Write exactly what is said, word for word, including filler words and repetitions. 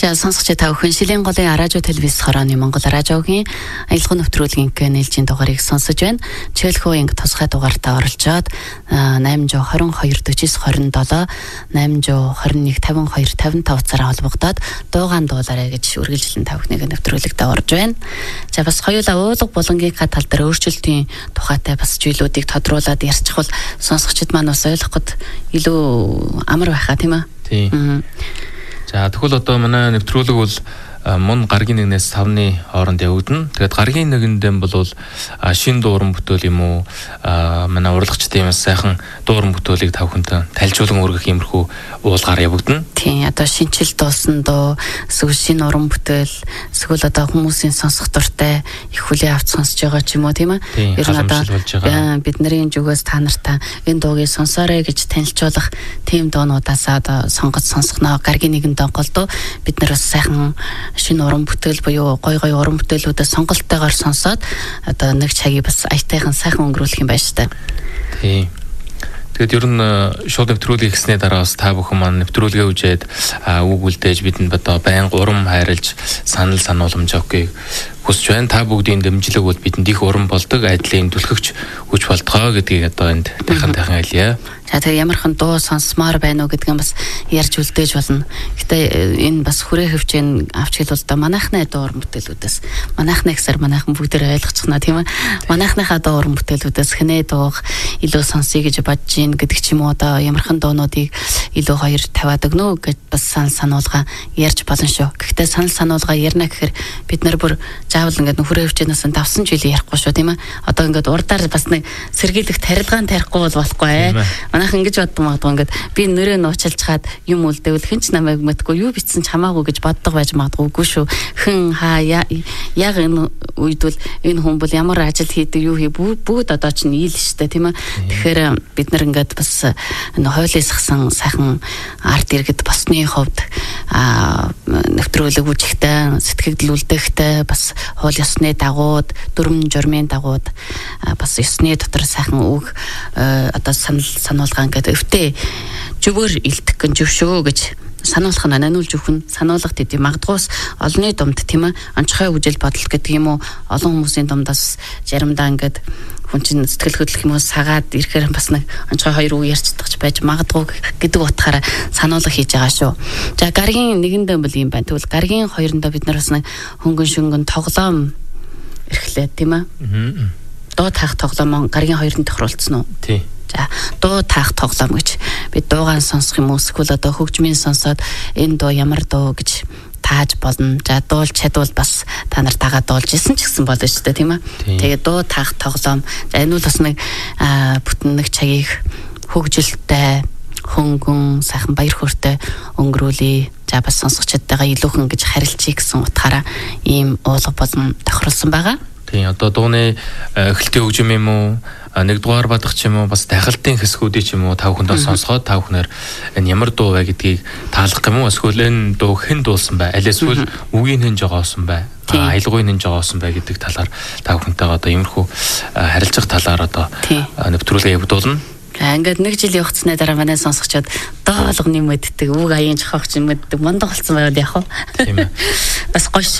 За сонсогч та бүхэн Шилийн голын радио телевиз хорооны Монгол радиогийн аялал нэвтрүүлгийн ээлжийн дугаарыг сонсож байна. Чөлхөөгийн тусгай дугаартаа оролцоод восемь двадцать two forty-nine eight one two five two цараа холбогдоод дуугаан дуулаарэ гэж үргэлжлэн та бүхнийг нэвтрүүлэгтээ орж байна. За бас хоёулаа уулга булангийн тал дээр өөрчлөлтийн тухайтай бас зүйлүүдийг тодруулаад ярьчихвал сонсогчид маань бас ойлгоход илүү амар байхаа тийм ээ. Тийм. За тэгвэл одоо манай нэвтрүүлэг бол мөн гаргийн нэгнээс тавны хооронд явагдана. Тэгээд гаргийн нэгэндээ бол шин дууран бүтээл юм уу манай урлагчдын бас сайхан дууран бүтээлийг тавхантай тайлжуулан өргөх иймэрхүү уулгаар явагдана. Тийм одоо шинчил дуусан дуу эсвэл шин уран бүтээл эсвэл одоо хүмүүсийн сонсох дуртай их хүлээ авч сонсож байгаа ч юм уу тийм ээ. Ер нь одоо бидний зүгээс та нартаа энэ дуугийг сонсоорой гэж танилцуулах тийм дуунуудаас одоо сонгож сонсгоно. Гаргийн нэгэндээ голдуу бид нар бас сайхан шинэ уран бүтээл буюу гой гой уран бүтээлүүдээ сонголттойгоор сонсоод одоо нэг цагийг бас аятайхан сайхан өнгөрүүлэх юм байна шүү дээ. Тийм. Тэгээд ер нь шууд нэвтрүүлгийг хийснээр дараа бас та бүхэн маань нэвтрүүлгээ үжээд үг үлдээж бидэнд одоо байнга урам хайрлж санал санууламж өгөхийг хүсэж байна. Та бүгдийн дэмжлэг бол бидэнд их урам болдог, айдлын түлхэгч хүч болтгоо гэдгийг одоо энд тайхан тайхан хэлье. За тэгээ ямархан дуу сонсмоор байна уу гэдгийг бас ярьж үлдээж болно. Гэтэ энэ бас хүрээ хөвчэн авч хэлвэл одоо манайхны дуу уран бүтээлүүдээс манайхны гэсээр манайхан бүгдээр ойлгочихно тийм ээ. Манайхныхаа дуу уран бүтээлүүдээс хинэ дууг илүү сонсъё гэж бодож гин гэдэг ч юм уу одоо ямархан дуунуудыг илүү хоёр тавиад өгнө гэж бас санал сануулга ярьж болно шүү. Гэхдээ санал сануулга ярина гэхээр бид нар бүр заавал ингээд хүрээ хөвчнөөс давсан жилийн ярихгүй шүү тийм ээ. Одоо ингээд урдаар бас нэг сэргийлэх тарилгаан тарихгүй бол болохгүй ээ. Манайхан ингэж боддог магадгүй ингээд би нөрөө нуучилж чаад юм үлдэвэл хэн ч намайг мэдгүй юу битсэн ч хамаагүй гэж боддог байж магадгүй үгүй шүү. Хэн хаа яг энэ үед бол энэ хүн бол ямар ажил хийдэг юу хий бүгд одоо ч нийл штэ тийм ээ. Тэгэхээр бид нар ингээд бас энэ хойлоосгсан сайхан арт иргэд басны хувьд нэвтрүүлэг үжихтэй сэтгэгдэл үлдэхтэй бас хууль ёсны дагууд дүрм журмын дагууд бас ёсны дотор сайхан үг одоо санал сануулга ингээд өвтө зүгөр илтгэх гэн зөвшөө гэж сануулах нь наниулж өгөх нь сануулгад идэв магадгүйс олонний думд тийм ээ онцгой үжил бодол гэдэг юм уу олон хүмүүсийн думдаас заримдаа ингээд хүн чинь сэтгэл хөдлөх юм уу сагаад ирэхээр бас нэг онцгой хоёр үг ярьцдагч байж магадгүй гэдэг утгаараа сануулга хийж байгаа шүү. За гаргийн нэгэндээ бол юм байна. Тэгвэл гаргийн хоёрондоо бид нар бас нэг хөнгөн шөнгөн тоглоом эрхлээ тийм ээ. Дуу таах тоглоом гаргийн хоёрын тохируулсан уу? Тий. За дуу таах тоглоом гэж бид дуугаан сонсох юм уу эсвэл одоо хөгжмийн сонсоод энэ дуу ямар дуу гэж тааж болно. За дуулж чадвал бас та нар тагаа дуулж исэн ч гэсэн болно шүү дээ тийм ээ. Тэгээд дуу таах тоглоом. За энэ бол бас нэг бүтэн нэг цагийг хөгжилтэй хөнгөн сайхан баяр хөөртэй өнгөрүүлээ. За бас сонсогчдтайгаа илүүхэн гэж харилцъя гэсэн утгаараа ийм уулга болон тохируулсан байгаа. Тийм одоо дууны эхлэлтийн хөгжим юм уу нэг дугаар бадах ч юм уу бас тахалтын хэсгүүдийг ч юм уу тав хүндээ сонсгоод тав хүнээр энэ ямар дуу вэ гэдгийг таалах юм уу эсвэл энэ дуу хэн дуулсан бай аль эсвэл үгийн хэн жогоосон бай аялгын хэн жогоосон бай гэдэг талаар тав хүнтэйгээ одоо иймэрхүү харилцах талаар одоо нэвтрүүлгээ явуулна. Ингээд нэг жил явахцны дараа манай сонсогчдод доолгоны мэддэг үг аян жохогч мэддэг мундаг болсон байвал яах вэ? Тийм ээ. Бас гоё